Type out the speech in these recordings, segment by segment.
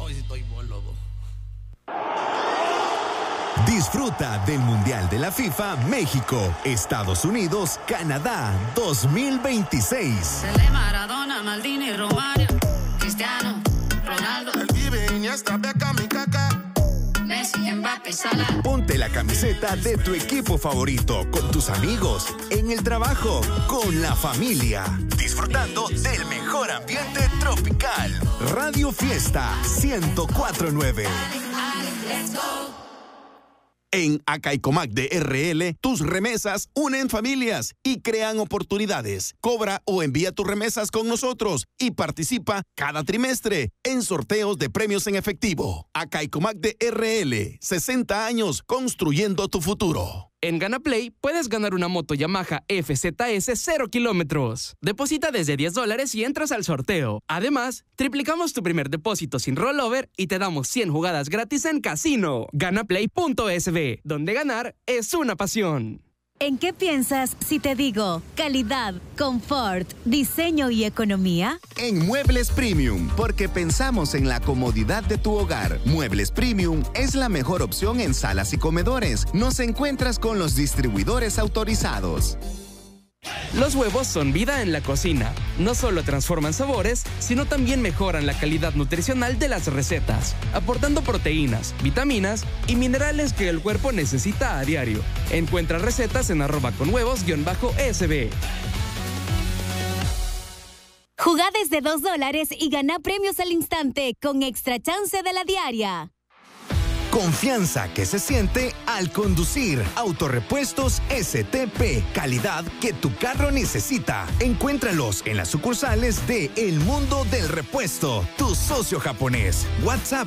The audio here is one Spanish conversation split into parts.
Hoy sí estoy bólogo. Disfruta del Mundial de la FIFA México, Estados Unidos, Canadá 2026. Pelé, Maradona, Maldini, Romario, Cristiano, Ronaldo, El Pibe, Iniesta, Beckham y Kaká, Messi, Mbappé, Salah. Ponte la camiseta de tu equipo favorito con tus amigos, en el trabajo, con la familia, disfrutando del mejor ambiente tropical. Radio Fiesta 104.9. Let's go. En Acaicomac de RL, tus remesas unen familias y crean oportunidades. Cobra o envía tus remesas con nosotros y participa cada trimestre en sorteos de premios en efectivo. Acaicomac de RL, 60 años construyendo tu futuro. En GanaPlay puedes ganar una moto Yamaha FZS 0 kilómetros. Deposita desde $10 y entras al sorteo. Además, triplicamos tu primer depósito sin rollover y te damos 100 jugadas gratis en casino. Ganaplay.sb, donde ganar es una pasión. ¿En qué piensas si te digo calidad, confort, diseño y economía? En Muebles Premium, porque pensamos en la comodidad de tu hogar. Muebles Premium es la mejor opción en salas y comedores. Nos encuentras con los distribuidores autorizados. Los huevos son vida en la cocina. No solo transforman sabores, sino también mejoran la calidad nutricional de las recetas, aportando proteínas, vitaminas y minerales que el cuerpo necesita a diario. Encuentra recetas en @conhuevos_sb. Jugá desde $2 y gana premios al instante con Extra Chance de la Diaria. Confianza que se siente al conducir. Autorepuestos STP. Calidad que tu carro necesita. Encuéntralos en las sucursales de El Mundo del Repuesto, tu socio japonés. WhatsApp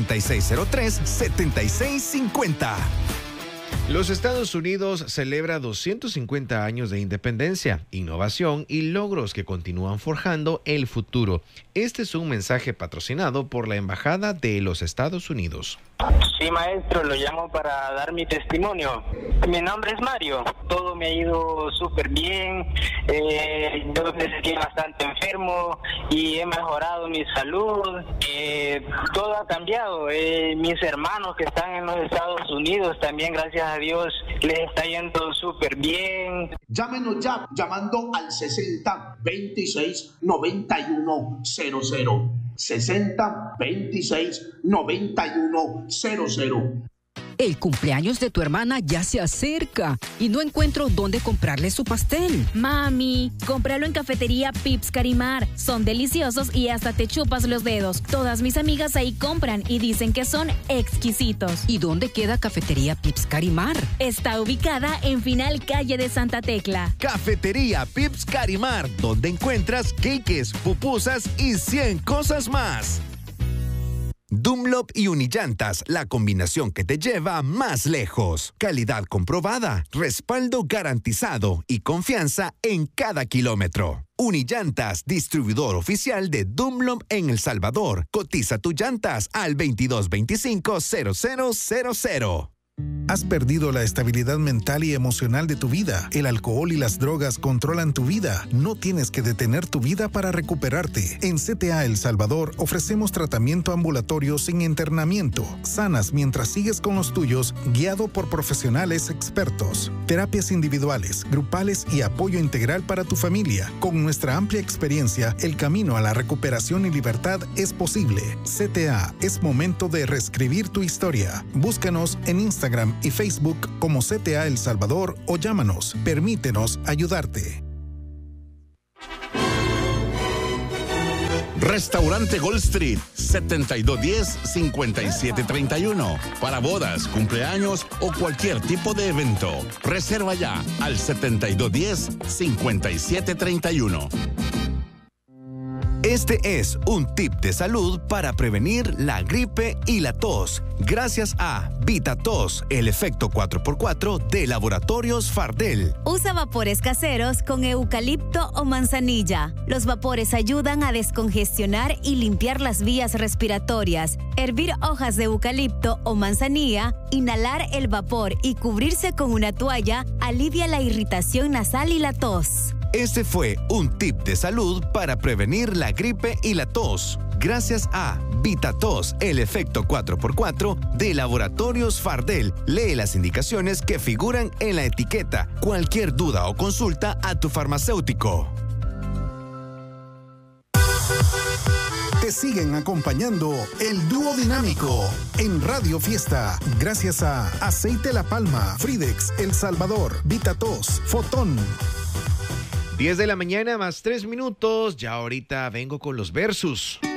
7603-7650. Los Estados Unidos celebra 250 años de independencia, innovación y logros que continúan forjando el futuro. Este es un mensaje patrocinado por la Embajada de los Estados Unidos. Sí, maestro, lo llamo para dar mi testimonio. Mi nombre es Mario. Todo me ha ido súper bien. Yo me sentí bastante enfermo y he mejorado mi salud. Todo ha cambiado. Mis hermanos que están en los Estados Unidos también, gracias a Dios, les está yendo súper bien. Llámenos ya, llamando al 60 26 91 00. 60 26 91 00. El cumpleaños de tu hermana ya se acerca y no encuentro dónde comprarle su pastel. Mami, cómpralo en Cafetería Pips Carimar. Son deliciosos y hasta te chupas los dedos. Todas mis amigas ahí compran y dicen que son exquisitos. ¿Y dónde queda Cafetería Pips Carimar? Está ubicada en Final Calle de Santa Tecla. Cafetería Pips Carimar, donde encuentras cakes, pupusas y 100 cosas más. Dunlop y Unillantas, la combinación que te lleva más lejos. Calidad comprobada, respaldo garantizado y confianza en cada kilómetro. Unillantas, distribuidor oficial de Dunlop en El Salvador. Cotiza tus llantas al 2225-0000. Has perdido la estabilidad mental y emocional de tu vida. El alcohol y las drogas controlan tu vida. No tienes que detener tu vida para recuperarte. En CTA El Salvador ofrecemos tratamiento ambulatorio sin internamiento. Sanas mientras sigues con los tuyos, guiado por profesionales expertos. Terapias individuales, grupales y apoyo integral para tu familia. Con nuestra amplia experiencia, el camino a la recuperación y libertad es posible. CTA, es momento de reescribir tu historia. Búscanos en Instagram y Facebook como CTA El Salvador o llámanos. Permítenos ayudarte. Restaurante Gold Street, 7210-5731. Para bodas, cumpleaños o cualquier tipo de evento. Reserva ya al 7210-5731. Este es un tip de salud para prevenir la gripe y la tos, gracias a VitaTos, el efecto 4x4 de Laboratorios Fardel. Usa vapores caseros con eucalipto o manzanilla. Los vapores ayudan a descongestionar y limpiar las vías respiratorias. Hervir hojas de eucalipto o manzanilla, inhalar el vapor y cubrirse con una toalla alivia la irritación nasal y la tos. Este fue un tip de salud para prevenir la gripe y la tos, gracias a VitaTos, el efecto 4x4 de Laboratorios Fardel. Lee las indicaciones que figuran en la etiqueta. Cualquier duda o consulta a tu farmacéutico. Te siguen acompañando el dúo dinámico en Radio Fiesta. Gracias a Aceite La Palma, Fridex, El Salvador, VitaTos, Fotón. 10 de la mañana más 3 minutos. Ya ahorita vengo con los versus.